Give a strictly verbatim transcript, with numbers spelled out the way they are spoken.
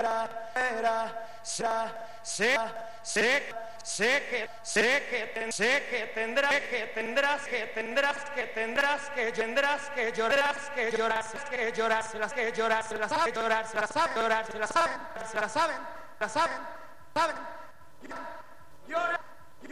era, era, sa, se, se, sé que, sé que, ten, sé que tendrás, que tendrás, que tendrás, que tendrás, que tendrás, que llorarás, que llorarás, que llorarás, las que llorarás, las que llorarás, las saben, llorar, las saben, las saben, las saben, saben, llorar.